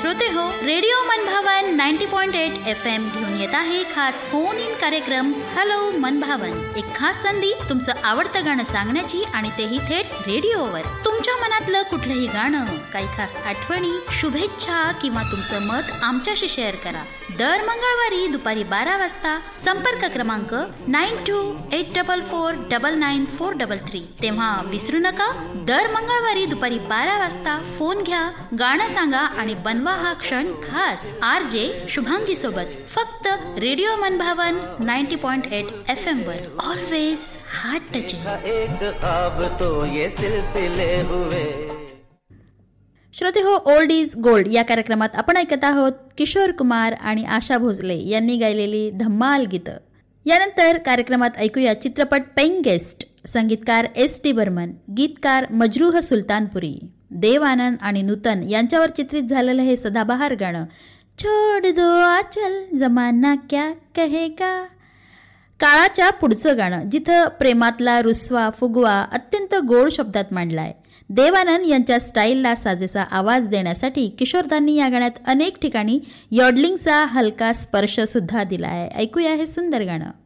श्रोते हो, रेडिओ मनभावन 90.8 FM घेऊन येत आहे खास फोन इन कार्यक्रम हॅलो मनभावन. एक खास संधी तुमचं आवडतं गाणं सांगण्याची आणि तेही थेट रेडिओवर. तुमच्या मनातलं कुठलंही गाणं, काही खास आठवणी, शुभेच्छा किंवा तुमचं मत आमच्याशी शेअर करा. दर मंगळवारी दुपारी 12 वाजता. संपर्क क्रमांक 9284449943. तेव्हा विसरू नका, दर मंगळवारी दुपारी 12 वाजता फोन घ्या, गाणं सांगा आणि बनवा हा क्षण खास RJ शुभांगी सोबत. फक्त रेडिओ मनभावन 90.8 FM वर. Always heart touching. श्रोते हो, ओल्ड इज गोल्ड या कार्यक्रमात आपण ऐकत आहोत किशोर कुमार आणि आशा भोसले यांनी गायलेली धम्माल गीतं. यानंतर कार्यक्रमात ऐकूया चित्रपट पेइंग गेस्ट. संगीतकार S.T. बर्मन, गीतकार मजरूह सुलतानपुरी. देव आनंद आणि नूतन यांच्यावर चित्रित झालेलं हे सदाबहार गाणं छोड दो आचल जमाना क्या कहेगा. काळाच्या पुढचं गाणं, जिथं प्रेमातला रुसवा फुगवा अत्यंत गोड शब्दात मांडलाय. देवानंद यांच्या स्टाईलला साजेसा आवाज देण्यासाठी किशोरदांनी या गाण्यात अनेक ठिकाणी यॉडलिंगचा हलका स्पर्श सुद्धा दिला आहे. ऐकूया हे सुंदर गाणं.